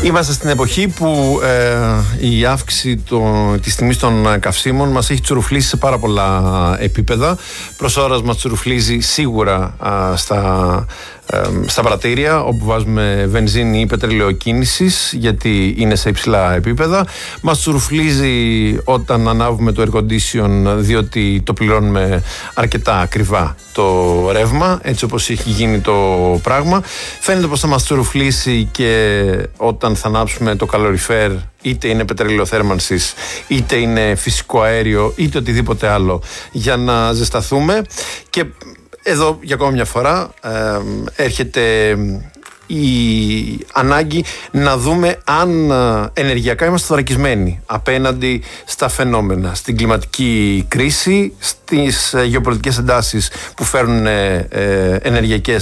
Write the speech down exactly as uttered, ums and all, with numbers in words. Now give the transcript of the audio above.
Είμαστε στην εποχή που ε, η αύξηση το, της τιμής των καυσίμων μας έχει τσουρουφλήσει σε πάρα πολλά επίπεδα. Προς ώρας μας τσουρουφλίζει σίγουρα α, στα, ε, στα πρατήρια όπου βάζουμε βενζίνη ή πετρελαιοκίνησης, γιατί είναι σε υψηλά επίπεδα. Μας τσουρουφλίζει όταν ανάβουμε το air condition, διότι το πληρώνουμε αρκετά ακριβά το ρεύμα, έτσι όπως έχει γίνει το πράγμα. Φαίνεται πως θα μας τσουρουφλήσει και όταν θα ανάψουμε το καλοριφέρ, είτε είναι πετρελαιοθέρμανσης, είτε είναι φυσικό αέριο, είτε οτιδήποτε άλλο, για να ζεσταθούμε. Και εδώ για ακόμα μια φορά ε, έρχεται η ανάγκη να δούμε αν ενεργειακά είμαστε θωρακισμένοι απέναντι στα φαινόμενα, στην κλιματική κρίση, στις γεωπολιτικές εντάσεις που φέρνουν ε, ενεργειακές